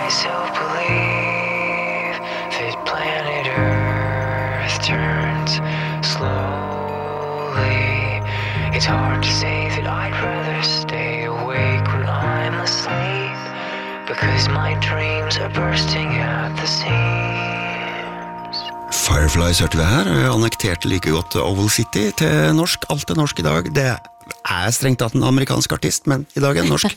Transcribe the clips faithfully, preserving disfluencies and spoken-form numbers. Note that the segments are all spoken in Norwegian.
myself believe that planet Earth turns slowly. It's hard to say that I'd rather stay awake when I'm asleep, because my dreams are bursting at the seams. Fireflies hørte vi her, annekterte like godt Oval City til norsk, alt er norsk i dag. Det er strengt tatt en amerikansk artist, men i dag er det norsk.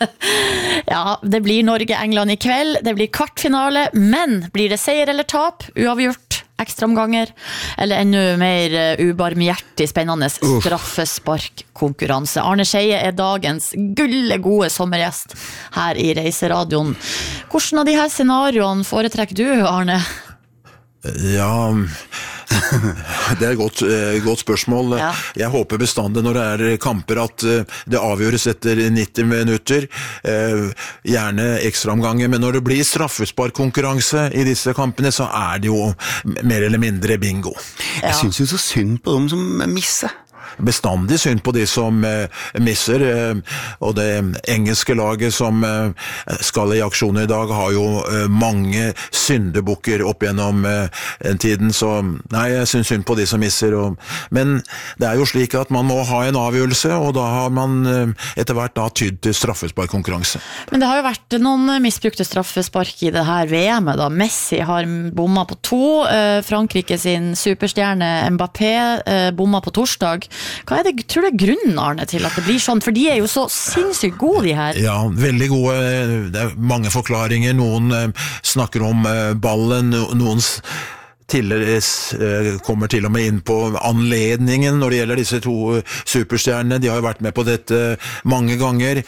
Ja, det blir Norge-England i kveld, det blir kvartfinale, men blir det seier eller tap, uavgjort, ekstraomganger, eller enda mer ubarmhjertig spennende straffesparkkonkurranse. Arne Skeie er dagens gulle gode sommergjest her i Reiseradioen. Hvordan av de her scenarioene foretrekker du, Arne? Ja, det er et godt, godt spørsmål. Ja. Jeg håper bestandig når det er kamper at det avgjøres etter nitti minutter, gjerne ekstraomganger, men når det blir straffesparkkonkurranse i disse kampene, så er det jo mer eller mindre bingo. Ja. Jeg synes jo så synd på dem som misser. Bestandig synd på de som eh, misser, eh, og det engelske laget som eh, skal i aksjon i dag har jo eh, mange syndebukker opp gjennom eh, tiden, så nei, jeg synes synd på de som misser, og, men det er jo slik at man må ha en avgjørelse, og da har man eh, etter hvert da tydd til straffesparkkonkurranse. Men det har jo vært noen misbrukte straffespark i det her V M-et da. Messi har bomma på to, eh, Frankrike sin superstjerne Mbappé eh, bomma på torsdag. Hva er det, tror du er grunnen, Arne, til at det blir sånn? For de er jo så sinnssykt gode, de her. Ja, veldig gode. Det er mange forklaringer. Noen snakker om ballen, noen tidligere kommer til og med inn på anledningen når det gjelder disse to superstjernene. De har jo vært med på dette mange ganger,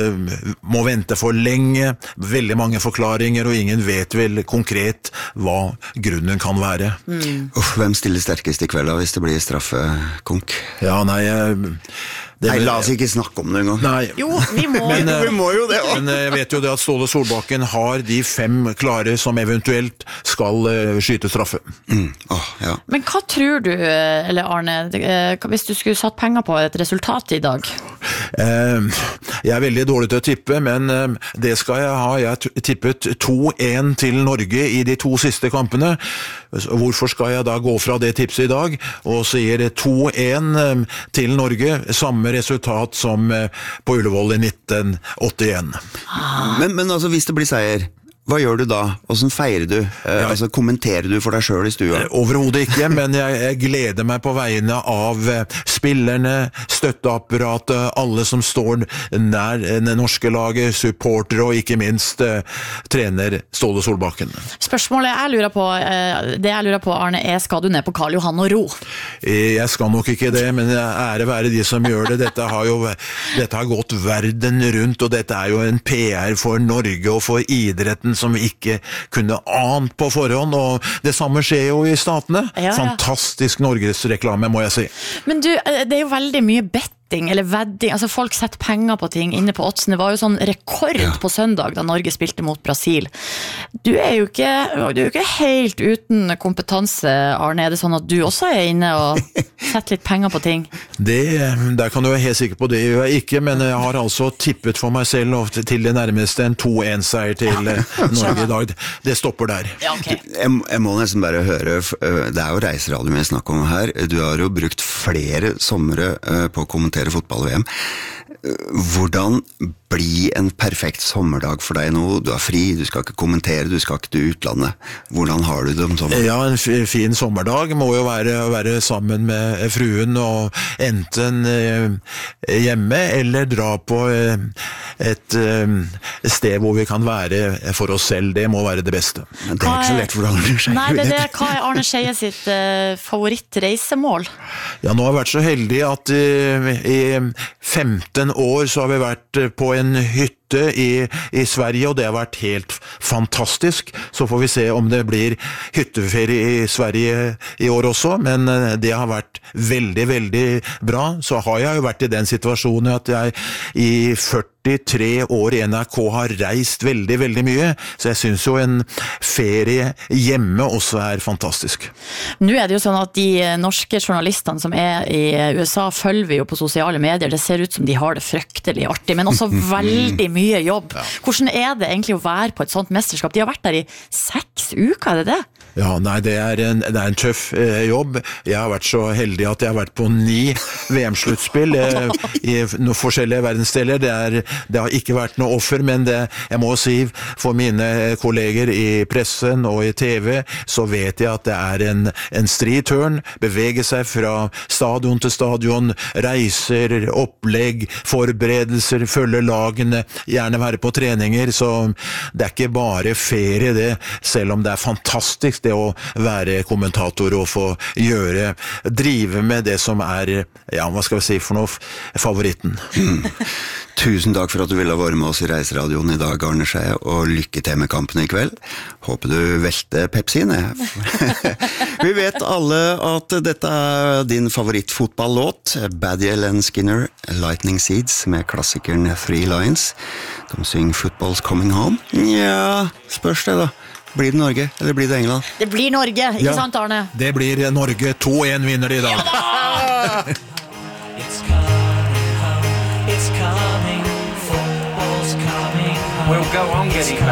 må vente for lenge, veldig mange forklaringer, og ingen vet vel konkret hva grunnen kan være. Mm. Uff, hvem stiller sterkest i kveld da, hvis det blir straffekonk? Ja, nei... Det, nei, la oss ikke snakke om det engang. Nei. Jo, vi må, men, vi må jo det. Men jeg vet jo det at Ståle Solbakken har de fem klare som eventuelt skal uh, skyte straffe. Mm. Oh, ja. Men hva tror du, eller Arne, hvis du skulle satt penger på et resultat i dag? Uh, jeg er veldig dårlig til å tippe, men uh, det skal jeg ha. Jeg tippet to en til Norge i de to siste kampene. Hvorfor skal jeg da gå fra det tipset i dag og sier to en uh, til Norge, samme resultat som på Ullevål i nitten åttien. Men, men altså, hvis det blir seier, hva gjør du da? Hvordan feirer du? Eh, altså, kommenterer du for deg selv i stua? Overhodet ikke, men jeg, jeg gleder meg på vegne av spillerne, støtteapparatet, alle som står nær det norske laget, supportere og ikke minst eh, trener Ståle Solbakken. Spørsmålet jeg lurer på, eh, det jeg lurer på, Arne, er skal du ned på Karl Johan og ro? Jeg skal nok ikke det, men ære være de som gjør det. Dette har jo dette har gått verden rundt, og dette er jo en P R for Norge og for idretten som vi ikke kunne ant på forhånd, og det samme skjer jo i statene. Ja, ja. Fantastisk Norgesreklame, må jeg si. Men du, det er jo veldig mye betting eller vedding, altså folk setter penger på ting inne på oddsen. Det var jo sånn rekord ja. På søndag da Norge spilte mot Brasil. Du er jo ikke, du er jo ikke helt uten kompetanse, Arne. Er det sånn at du også er inne og setter litt penger på ting? Det, der kan du være helt sikker på det, gjør jeg ikke, men jeg har altså tippet for meg selv og til det nærmeste en to en seier til ja. Norge i dag. Det stopper der. Ja, okay. jeg, jeg må nesten bare høre, det er jo reiseradio vi snakker om her. Du har jo brukt flere somre på å kommentere fotball-V M. Hvordan bli en perfekt sommerdag for deg nå? Du er fri, du skal ikke kommentere, du skal ikke til utlandet. Hvordan har du det om sommeren? Ja, en fin sommerdag må jo være å være sammen med fruen og enten hjemme eller dra på et sted hvor vi kan være for oss selv. Det må være det beste. Men det er ikke så lett for Arne Skeie. Nei, det er det. Hva er Arne Skeie sitt uh, favorittreisemål? Ja, nå har jeg vært så heldig at uh, i femten år så har vi vært på en hytte i, i Sverige, og det har vært helt fantastisk. Så får vi se om det blir hytteferie i Sverige i år også, men det har vært veldig, veldig bra. Så har jeg jo vært i den situasjonen at jeg i førtitre år i N R K har reist veldig, veldig mye, så jeg synes jo en ferie hjemme også er fantastisk. Nå er det jo sånn at de norske journalistene som er i U S A følger vi jo på sosiale medier. Det ser ut som de har det fryktelig artig, men også veldig mye jobb. Hvordan er det egentlig å være på et sånt mesterskap? De har vært der i seks uker, er det det? Ja, nei, det er en, det er en tøff eh, jobb. Jeg har vært så heldig at jeg har vært på ni V M-sluttspill eh, i noen forskjellige verdensdeler. Det, er, det har ikke vært noe offer, men det, jeg må si, for mine kolleger i pressen og i T V, så vet jeg at det er en, en stri tørn, bevege seg fra stadion til stadion, reiser, opplegg, forberedelser, følge lagene, gjerne være på treninger, så det er ikke bare ferie det, selv om det er fantastisk det å være kommentator og få gjøre, drive med det som er, ja, hva skal vi si for noe, favoritten. Mm. Tusen takk for at du ville være med oss i Reiseradioen i dag, Arne Skei, og lykke til med kampen i kveld. Håper du velter Pepsien. Vi vet alle at dette er din favorittfotballlåt, Badiel and Skinner, Lightning Seeds, med klassikeren Three Lions. De synger Football's Coming Home. Ja, spørs det da. Blir det Norge, eller blir det England? Det blir Norge, ikke ja, sant, Arne? Det blir Norge. to en vinner de i dag. It's coming home, it's coming, football's coming home. We'll go on getting